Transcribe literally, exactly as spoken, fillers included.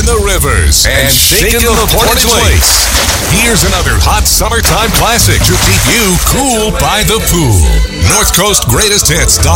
the rivers and shaking the Portage Lakes. Here's another hot summertime classic to keep you cool by the pool. North Coast Greatest Hits dot